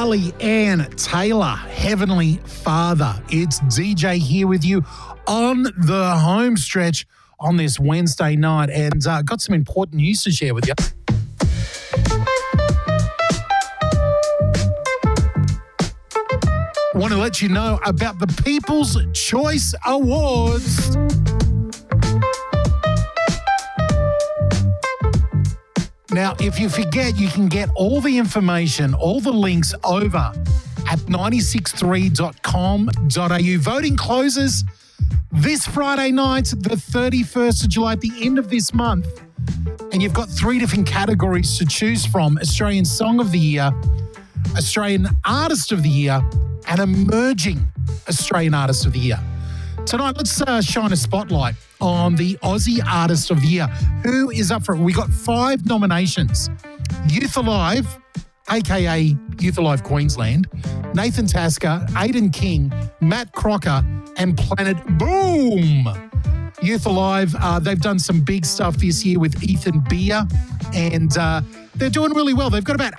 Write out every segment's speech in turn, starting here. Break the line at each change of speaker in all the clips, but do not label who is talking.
Kelly Ann Taylor, Heavenly Father. It's DJ here with you on the home stretch on this Wednesday night, and got some important news to share with you. Want to let you know about the People's Choice Awards. Now, if you forget, you can get all the information, all the links over at 963.com.au. Voting closes this Friday night, the 31st of July, at the end of this month. And you've got 3 different categories to choose from: Australian Song of the Year, Australian Artist of the Year, and Emerging Australian Artist of the Year. Tonight, let's shine a spotlight on the Aussie Artist of the Year. Who is up for it? We got 5 nominations. Youth Alive, a.k.a. Youth Alive Queensland, Nathan Tasker, Aidan King, Matt Crocker, and Planet Boom. Youth Alive, they've done some big stuff this year with Ethan Beer, and they're doing really well. They've got about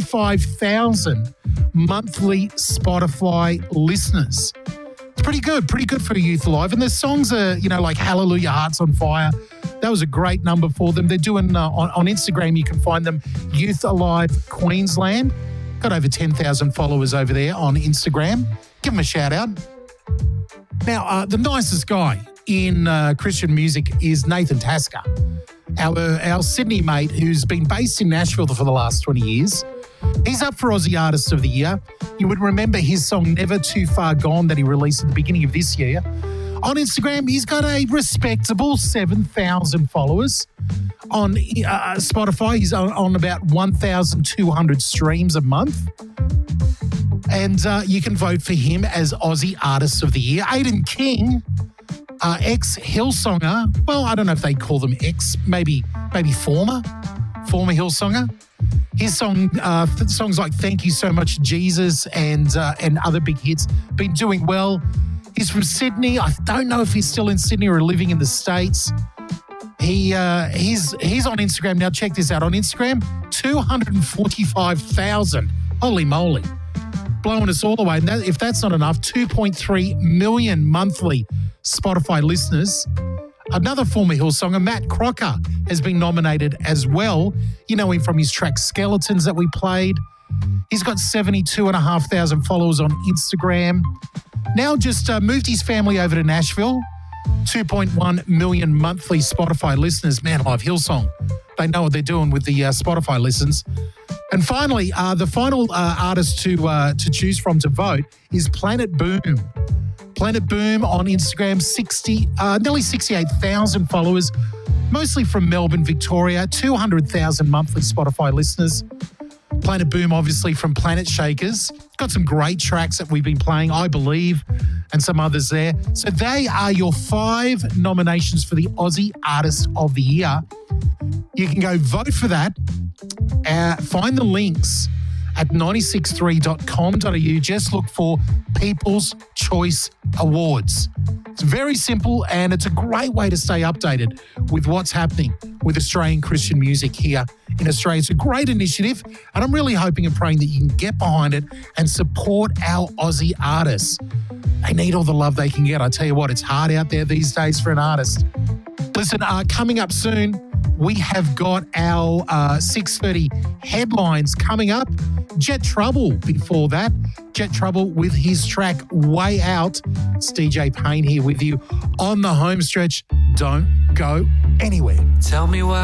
85,000 monthly Spotify listeners. It's pretty good for Youth Alive. And their songs are, like Hallelujah, Hearts on Fire. That was a great number for them. They're doing, on Instagram, you can find them, Youth Alive Queensland. Got over 10,000 followers over there on Instagram. Give them a shout out. Now, the nicest guy in Christian music is Nathan Tasker, our Sydney mate who's been based in Nashville for the last 20 years. He's up for Aussie Artist of the Year. You would remember his song Never Too Far Gone that he released at the beginning of this year. On Instagram, he's got a respectable 7,000 followers. On Spotify, he's on about 1,200 streams a month. And you can vote for him as Aussie Artist of the Year. Aidan King, ex-Hillsonger. Well, I don't know if they call them ex, maybe former Hillsonger. His songs like Thank You So Much, Jesus, and other big hits, been doing well. He's from Sydney. I don't know if he's still in Sydney or living in the States. He's on Instagram now. Check this out. On Instagram, 245,000. Holy moly. Blowing us all away. And if that's not enough, 2.3 million monthly Spotify listeners. Another former Hillsonger, Matt Crocker, has been nominated as well. You know him from his track Skeletons that we played. He's got 72,500 followers on Instagram. Now just moved his family over to Nashville. 2.1 million monthly Spotify listeners. Man alive, Hillsong. They know what they're doing with the Spotify listens. And finally, the final artist to choose from to vote is Planet Boom. Planet Boom on Instagram, nearly 68,000 followers, mostly from Melbourne, Victoria, 200,000 monthly Spotify listeners. Planet Boom, obviously, from Planet Shakers. Got some great tracks that we've been playing, I Believe, and some others there. So they are your 5 nominations for the Aussie Artist of the Year. You can go vote for that. Find the links at 963.com.au. Just look for People's Choice Awards. It's very simple, and it's a great way to stay updated with what's happening with Australian Christian music here in Australia. It's a great initiative, and I'm really hoping and praying that you can get behind it and support our Aussie artists. They need all the love they can get. I tell you what, it's hard out there these days for an artist. Listen, coming up soon, we have got our 6:30 headlines coming up. Jet Trouble before that. Jet Trouble with his track Way Out. It's DJ Payne here with you on the home stretch. Don't go anywhere.
Tell me why.